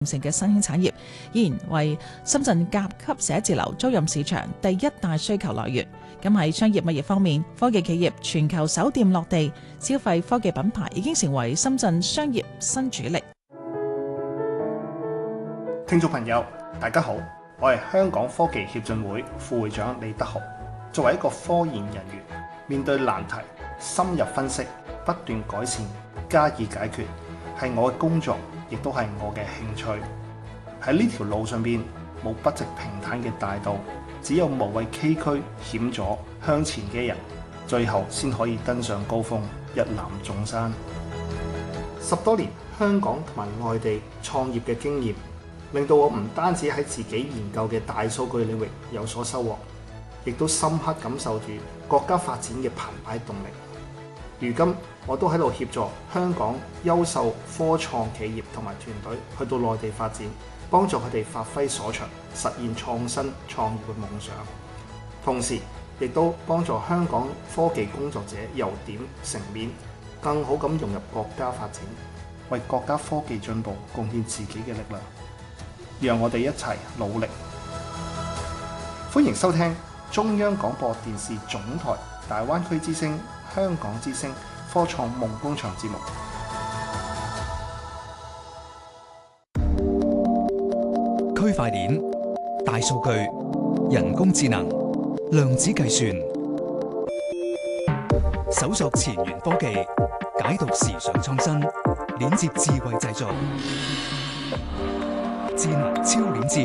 成嘅新興產業，依然為深圳甲級寫字樓租賃市場第一大需求來源。咁喺商業物業方面，科技企業全球首店落地，消費科技品牌已經成為深圳商業新主力。 聽眾朋友，大家好，我係香港科技協進會副會長李德豪。作為一個科研人員，面對難題，深入分析，不斷改善，加以解決，係我嘅工作，亦都係我嘅興趣。喺呢條路上邊，冇筆直平坦嘅大道，只有無畏崎嶇險阻向前嘅人，最後先可以登上高峰，一覽眾山。10多年香港同埋外地創業嘅經驗，令到我唔單止喺自己研究嘅大數據領域有所收穫，亦都深刻感受住國家發展嘅澎湃動力。如今我都喺度協助香港優秀科創企業同埋團隊去到內地發展，幫助佢哋發揮所長，實現創新創業嘅夢想。同時亦都幫助香港科技工作者由點成面，更好咁融入國家發展，為國家科技進步貢獻自己嘅力量。讓我哋一齊努力。歡迎收聽中央廣播電視總台大灣區之聲、香港之聲科創夢工場節目。 區塊鏈、大數據、人工智能、量子計算，搜索前沿科技，解讀時尚創新，鏈接智慧製造，智能超鏈接。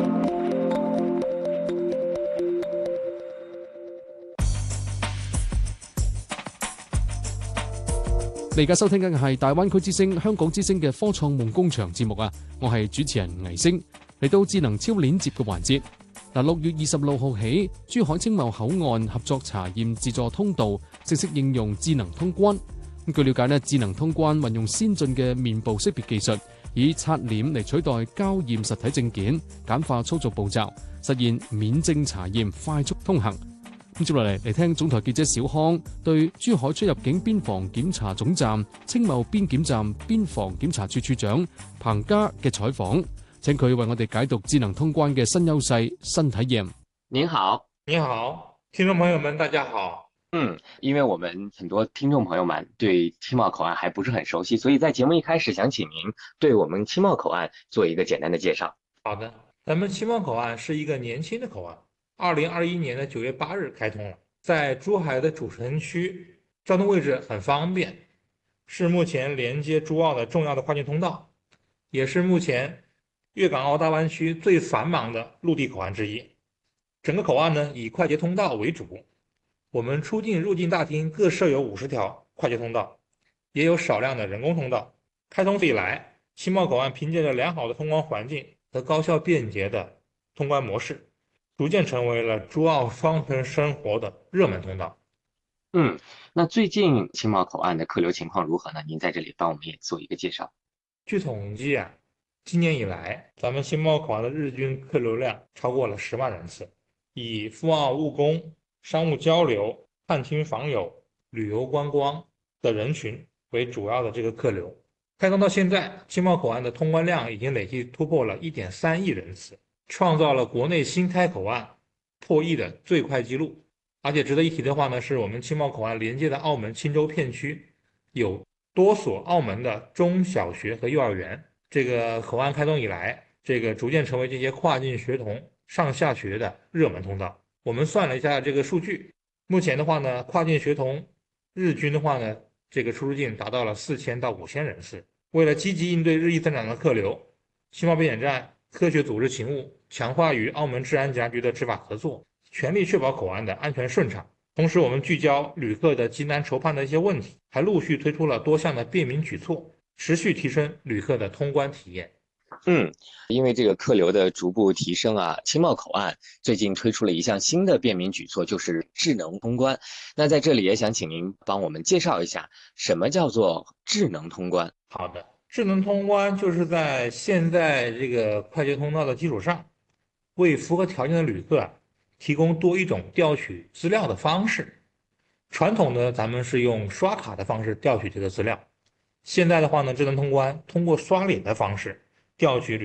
你而家收聽緊嘅係大灣區之聲、香港之聲嘅科創夢工場節目啊！我係主持人倪星，嚟到智能超鏈接嘅環節。6月26號起，珠海青茂口岸合作查驗自助通道正式應用智能通關。據了解呢，智能通關運用先進嘅面部識別技術，以刷臉嚟取代膠驗實體證件，簡化操作步驟，實現免證查驗快速通行。接落嚟聽總台記者小康對珠海出入境邊防檢查總站青茂邊檢站邊防檢查處處長彭嘉嘅採訪，請佢為我哋解讀智能通關嘅新優勢、新體驗。 您好。 您好，聽眾朋友們大家好。 因為我們很多聽眾朋友們對青茂口岸還不是很熟悉，所以在節目一開始想請您對我們青茂口岸做一個簡單的介紹。 好的，咱們青茂口岸是一個年輕的口岸，2021年的9月8日開通了，在珠海的主城區，交通位置很方便，是目前連接珠澳的重要的跨境通道，也是目前粵港澳大灣區最繁忙的陸地口岸之一。整個口岸呢以快捷通道為主，我們出境入境大廳各設有50條快捷通道，也有少量的人工通道。開通以來，青茂口岸憑借着良好的通關環境和高效便捷的通關模式，逐漸成為了珠澳雙城生活的熱門通道。 那最近青茂口岸的客流情況如何呢？您在這裡幫我們也做一個介紹。 據統計啊，今年以來，咱們青茂口岸的日均客流量超過了10萬人次，以赴澳務工、商務交流、探親訪友、旅遊觀光的人群為主要的這個客流。開通到現在，青茂口岸的通關量已經累計突破了1.3億人次，創造了國內新開口岸破億的最快紀錄。而且值得一提的話呢，是我們青茂口岸連接的澳門青州片區有多所澳門的中小學和幼兒園。這個口岸開通以來，這個逐漸成為這些跨境學童上下學的熱門通道。我們算了一下這個數據，目前的話呢，跨境學童日均的話呢，這個出入境達到了4000到5000人次。為了積極應對日益增長的客流，青茂邊檢站科學組織勤務，強化與澳門治安警察局的執法合作，全力確保口岸的安全順暢。同時，我們聚焦旅客的急難籌判的一些問題，還陸續推出了多項的便民舉措，持續提升旅客的通關體驗。 因為這個客流的逐步提升啊，青茂口岸最近推出了一項新的便民舉措，就是智能通關。那在這裡也想請您幫我們介紹一下，什麼叫做智能通關？ 好的，智能通關就是在現在這個快捷通道的基礎上，為符合條件的旅客提供多一種調取資料的方式。傳統呢，咱們是用刷卡的方式調取這個資料。現在的話呢，智能通關通過刷臉的方式調取